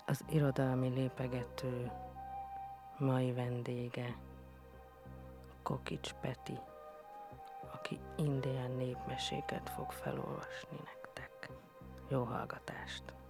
Az irodalmi lépegető mai vendége Kokics Peti, aki indián népmeséket fog felolvasni nektek. Jó hallgatást!